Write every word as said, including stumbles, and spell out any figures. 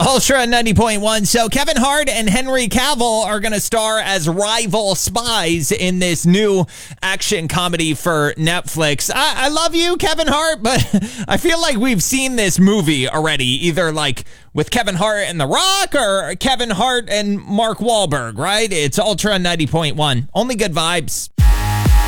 Ultra ninety point one. So Kevin Hart and Henry Cavill are going to star as rival spies in this new action comedy for Netflix. I, I love you, Kevin Hart, but I feel like we've seen this movie already, either like with Kevin Hart and The Rock or Kevin Hart and Mark Wahlberg, right? It's Ultra ninety point one. Only good vibes.